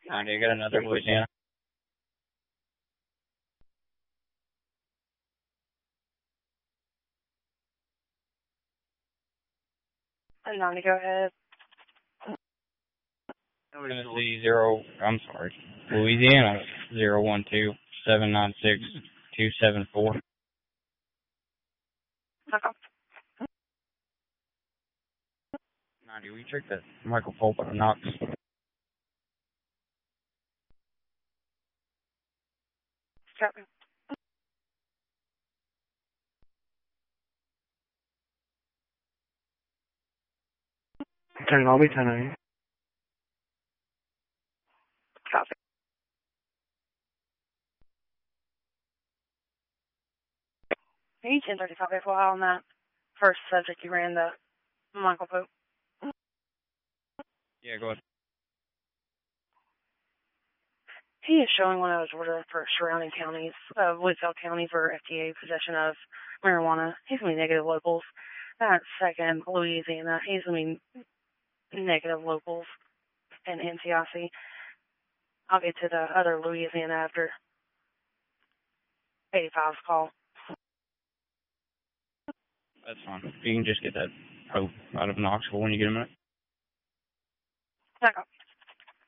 90, I got another Louisiana. And 90, go ahead. Tennessee 0, I'm sorry, Louisiana 012-796-274. Okay. 90, will you check that Michael Pope out of Knox? Copy. 10, I'll be 10. Copy. Hey, 1030, copy for a while on that first subject you ran, the Michael Pope. Yeah, go ahead. He is showing one of his orders for surrounding counties, Woodville County for FDA possession of marijuana. He's going to be negative locals. That second, Louisiana, he's going to be negative locals and NCIC. I'll get to the other Louisiana after 85's call. That's fine. You can just get that Pope out of Knoxville when you get a minute. Okay.